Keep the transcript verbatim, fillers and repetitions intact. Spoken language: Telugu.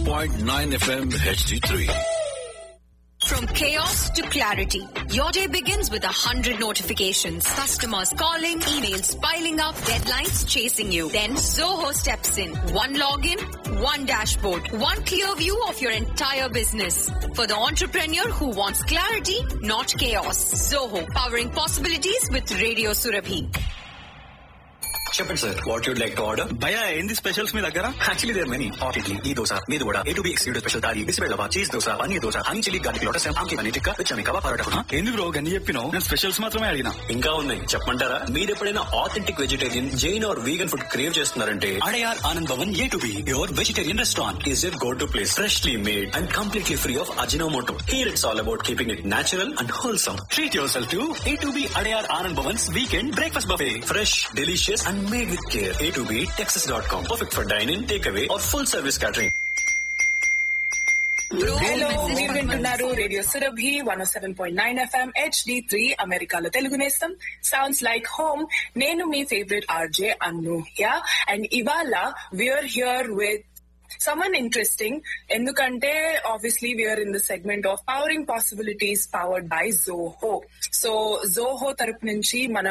point nine F M H D three. From chaos to clarity, your day begins with a hundred notifications. Customers calling, emails piling up, deadlines chasing you. Then Zoho steps in. One login, one dashboard, one clear view of your entire business. For the entrepreneur who wants clarity, not chaos. Zoho, powering possibilities with Radio Surabhi. చెప్పండి sir, what you'd like to order? భయ్యా ఏంది స్పెషల్స్ మీ దగ్గర? Actually there many. Hot idli, ఈ దోశ, మీది కూడా, A to be excluded special thali, బిస్బెల్లవా, cheese dosa, paneer dosa, honey chilli garlic lotus, ఆమ్కి paneer tikka, విచమి kebab parotta. ఏంది బ్రో గన్ని చెప్పినావు? నేను స్పెషల్స్ మాత్రమే అడిగినా. ఇంకా ఉన్నాయి చెప్పమంటారా? మీరు ఎప్పుడైనా authentic vegetarian, Jain are vegan food crave చేస్తున్నారంటే Adyar Anand Bhavan A to be your vegetarian restaurant is your go to place. Freshly made and completely free of Ajinomoto. Here it's all about keeping it natural and wholesome. Treat your self to A to be Adyar Anand Bhavan's weekend breakfast buffet. Fresh, delicious and made with care. A to be Texas dot com. Perfect for dining, take away are full service catering. Hello, మీరు వింటున్నారు radio Surabhi one seven point nine FM H D three, అమెరికాలో తెలుగు నేస్తం. Sounds like home. నేను మీ ఫేవరెట్ ఆర్జే అనూహ్య. అండ్ ఇవాళ we are here with someone interesting, ఎందుకంటే obviously we are in the segment of powering possibilities powered by Zoho. So Zoho తరపు నుంచి మనం